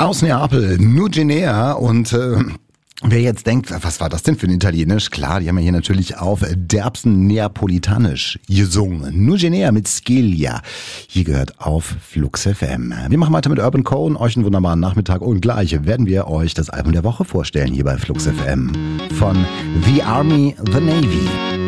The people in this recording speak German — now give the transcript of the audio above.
Aus Neapel, Nugenea und wer jetzt denkt, was war das denn für ein Italienisch? Klar, die haben ja hier natürlich auf derbsten Neapolitanisch gesungen. Nugenea mit Scilia. Hier gehört auf Flux FM. Wir machen weiter mit Urban Cone. Euch einen wunderbaren Nachmittag und gleich werden wir euch das Album der Woche vorstellen hier bei Flux FM. Von The Army, The Navy.